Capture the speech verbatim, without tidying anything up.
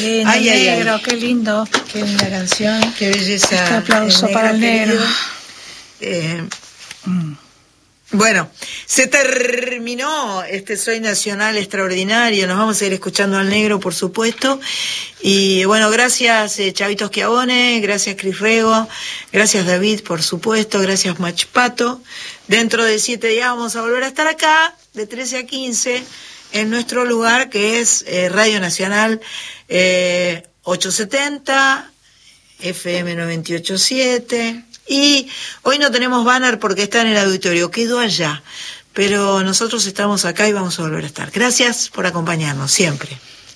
lindo, ay, ay, negro, ay. qué lindo, qué linda canción. Qué belleza. Este aplauso el para el negro. querido. Eh, mm. Bueno, se terminó este Soy Nacional extraordinario. Nos vamos a ir escuchando al negro, por supuesto. Y bueno, gracias eh, Chavito Schiavone, gracias Cris Rego, gracias David, por supuesto, gracias Machpato. Dentro de siete días vamos a volver a estar acá, de trece a quince, en nuestro lugar, que es eh, Radio Nacional eh, ochocientos setenta, F M noventa y ocho punto siete. Y hoy no tenemos banner porque está en el auditorio, quedó allá. Pero nosotros estamos acá y vamos a volver a estar. Gracias por acompañarnos, siempre.